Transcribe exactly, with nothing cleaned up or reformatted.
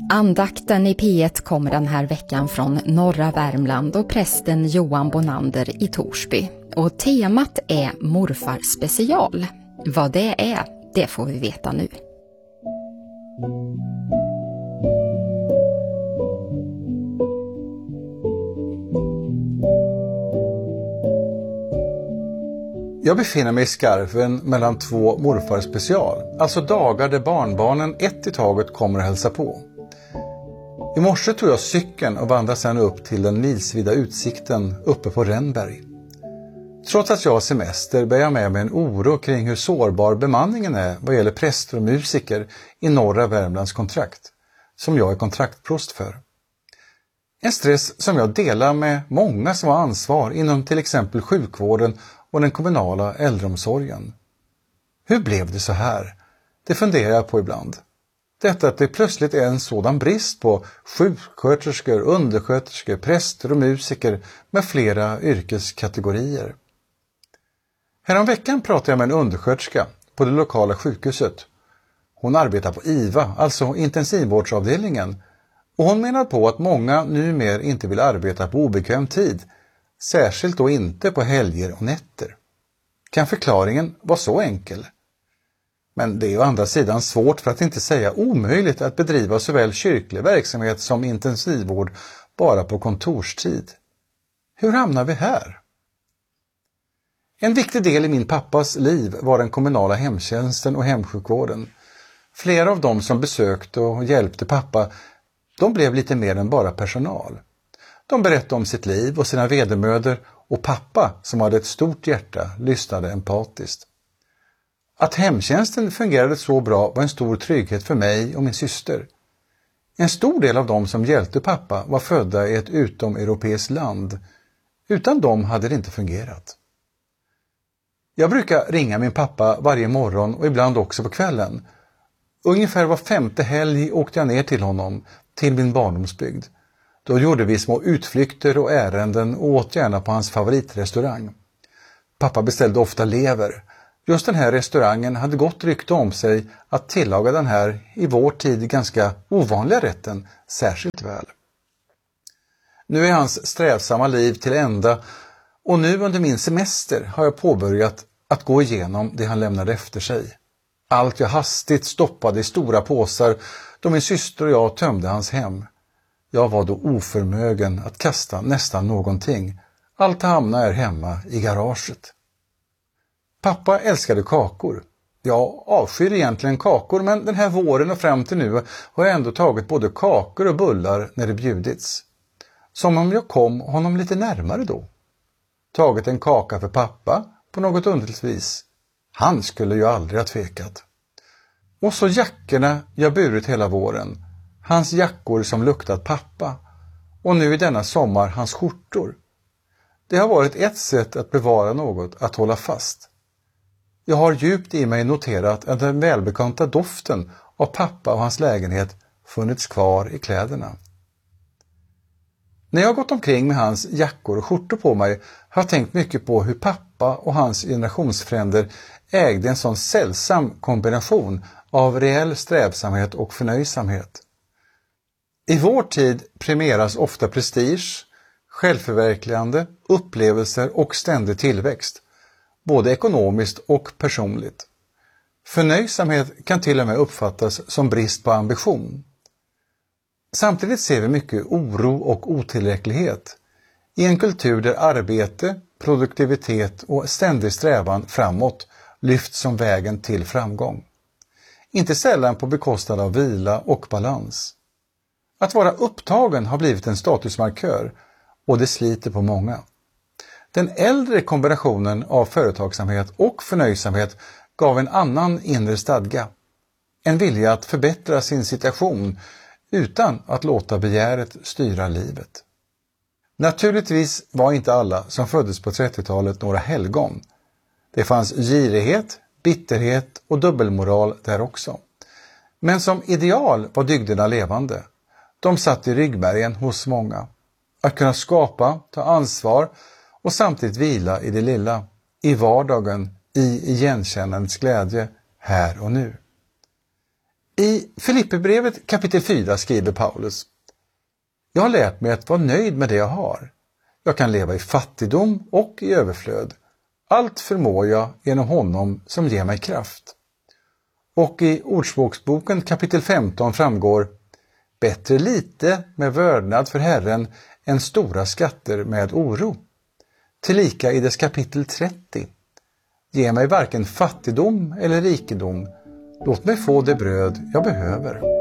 Andakten i P ett kommer den här veckan från norra Värmland och prästen Johan Bonander i Torsby. Och temat är morfar special. Vad det är, det får vi veta nu. Jag befinner mig i skarven mellan två morfar special, alltså dagar där barnbarnen ett i taget kommer att hälsa på. I morse tog jag cykeln och vandrade sedan upp till den milsvida utsikten uppe på Rennberg. Trots att jag har semester bär jag med mig en oro kring hur sårbar bemanningen är vad gäller präster och musiker i norra Värmlands kontrakt, som jag är kontraktprost för. En stress som jag delar med många som har ansvar inom till exempel sjukvården och den kommunala äldreomsorgen. Hur blev det så här? Det funderar jag på ibland. Detta att det plötsligt är en sådan brist på sjuksköterskor, undersköterskor, präster och musiker med flera yrkeskategorier. Häromveckan pratade jag med en undersköterska på det lokala sjukhuset. Hon arbetar på I V A, alltså intensivvårdsavdelningen, och hon menar på att många numera inte vill arbeta på obekväm tid, särskilt då inte på helger och nätter. Kan förklaringen vara så enkel? Men det är å andra sidan svårt, för att inte säga omöjligt, att bedriva såväl kyrklig verksamhet som intensivvård bara på kontorstid. Hur hamnar vi här? En viktig del i min pappas liv var den kommunala hemtjänsten och hemsjukvården. Flera av dem som besökte och hjälpte pappa, de blev lite mer än bara personal. De berättade om sitt liv och sina vedermödor, och pappa, som hade ett stort hjärta, lyssnade empatiskt. Att hemtjänsten fungerade så bra var en stor trygghet för mig och min syster. En stor del av dem som hjälpte pappa var födda i ett utomeuropeiskt land. Utan dem hade det inte fungerat. Jag brukar ringa min pappa varje morgon och ibland också på kvällen. Ungefär var femte helg åkte jag ner till honom, till min barndomsbygd. Då gjorde vi små utflykter och ärenden och åt gärna på hans favoritrestaurang. Pappa beställde ofta lever. Just den här restaurangen hade gott rykte om sig att tillaga den här i vår tid ganska ovanliga rätten särskilt väl. Nu är hans strävsamma liv till ända, och nu under min semester har jag påbörjat att gå igenom det han lämnade efter sig. Allt jag hastigt stoppade i stora påsar då min syster och jag tömde hans hem. Jag var då oförmögen att kasta nästan någonting. Allt hamnade här hemma i garaget. Pappa älskade kakor. Jag avskyr egentligen kakor, men den här våren och fram till nu har jag ändå tagit både kakor och bullar när det bjudits. Som om jag kom honom lite närmare då. Tagit en kaka för pappa på något underligt vis. Han skulle ju aldrig ha tvekat. Och så jackorna jag burit hela våren. Hans jackor som luktat pappa. Och nu i denna sommar hans skjortor. Det har varit ett sätt att bevara något, att hålla fast. Jag har djupt i mig noterat att den välbekanta doften av pappa och hans lägenhet funnits kvar i kläderna. När jag har gått omkring med hans jackor och skjortor på mig har jag tänkt mycket på hur pappa och hans generationsfränder ägde en sån sällsam kombination av reell strävsamhet och förnöjsamhet. I vår tid premieras ofta prestige, självförverkligande, upplevelser och ständig tillväxt, både ekonomiskt och personligt. Förnöjsamhet kan till och med uppfattas som brist på ambition. Samtidigt ser vi mycket oro och otillräcklighet i en kultur där arbete, produktivitet och ständig strävan framåt lyfts som vägen till framgång. Inte sällan på bekostnad av vila och balans. Att vara upptagen har blivit en statusmarkör, och det sliter på många. Den äldre kombinationen av företagsamhet och förnöjsamhet gav en annan inre stadga. En vilja att förbättra sin situation utan att låta begäret styra livet. Naturligtvis var inte alla som föddes på trettiotalet några helgon. Det fanns girighet, bitterhet och dubbelmoral där också. Men som ideal var dygderna levande. De satt i ryggmärgen hos många. Att kunna skapa, ta ansvar och samtidigt vila i det lilla, i vardagen, i igenkännandets glädje, här och nu. I Filipperbrevet kapitel fyra skriver Paulus: Jag har lärt mig att vara nöjd med det jag har. Jag kan leva i fattigdom och i överflöd. Allt förmår jag genom honom som ger mig kraft. Och i Ordspråksboken kapitel femton framgår: Bättre lite med vördnad för Herren än stora skatter med oro. Tillika i dess kapitel trettio: Ge mig varken fattigdom eller rikedom. Låt mig få det bröd jag behöver.